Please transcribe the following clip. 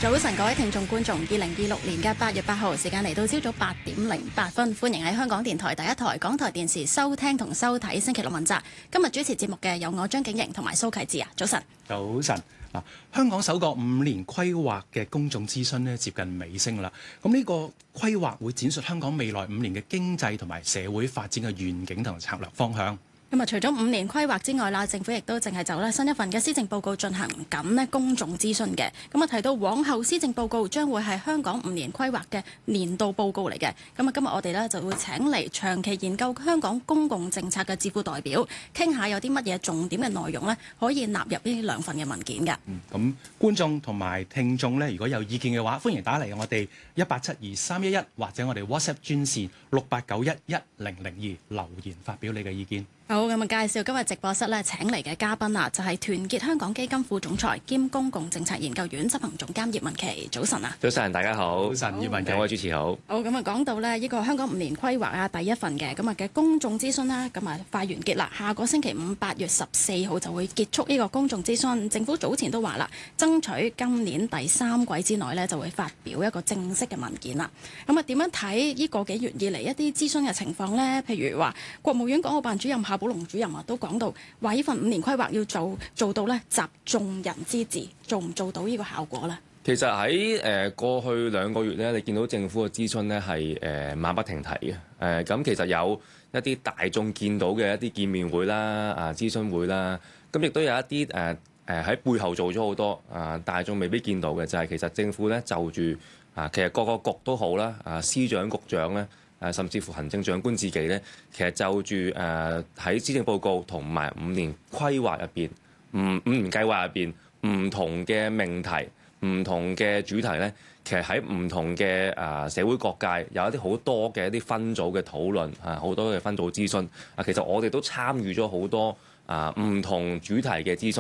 早晨，各位聽眾觀眾，2026年嘅8月8號，時間嚟到朝早8點08分，歡迎喺香港電台第一台、港台電視收聽同收睇星期六問責。今日主持節目嘅有我張景瑩同埋蘇啟智啊，早晨。 早晨。香港首個5年規劃嘅公眾諮詢呢，接近尾聲啦。咁呢個規劃會展述香港未來5年嘅經濟同埋社會發展嘅願景同策略方向。 咁啊，除咗5年規劃之外啦，政府亦都淨係就咧新一份嘅施政報告進行緊咧公眾諮詢嘅。咁啊，提到往後施政報告將會係香港5年規劃嘅年度報告嚟嘅。咁啊，今日我哋咧就會請嚟長期研究香港公共政策嘅智庫代表，傾下有啲乜嘢重點嘅內容咧，可以納入呢兩份嘅文件嘅。 咁觀眾同埋聽眾咧，如果有意見嘅話，歡迎打嚟我哋1872-311或者我哋 WhatsApp 專線6891-1002留言發表你嘅意見。 好，咁啊，介紹今日直播室咧請嚟嘅嘉賓啦，就係團結香港基金副總裁兼公共政策研究院執行總監葉文祺。早晨啊！ 早晨，大家好。 早晨，葉文祺。 兩位主持好。 好，咁啊，講到呢個香港5年規劃啊，第一份嘅咁啊嘅公眾諮詢啦，咁啊快完結啦，下個星期五8月14號就會結束呢個公眾諮詢。政府早前都話啦，爭取今年第3季之內呢就會發表一個正式嘅文件啦。咁啊，點樣睇呢個幾月以嚟一啲諮詢嘅情況呢？譬如話，國務院港澳辦主任夏寶龍主任啊都講到話呢份5年規劃要做到咧集眾人之智，做唔做到呢個效果咧？ 其實喺過去2個月咧，你見到政府嘅諮詢咧係馬不停蹄嘅。咁其實有一啲大眾見到嘅一啲見面會啦、諮詢會啦，咁亦都有一啲喺背後做咗好多大眾未必見到嘅，就係其實政府咧就住其實各個局都好啦，司長、局長咧。甚至乎行政長官自己咧，其實就住喺施政報告同埋5年規劃入邊，5年計劃入邊唔同嘅命題、唔同嘅主題咧，其實喺唔同嘅社會各界有一啲好多嘅一啲分組嘅討論，好多嘅分組諮詢。其實我哋都參與咗好多唔同主題嘅諮詢。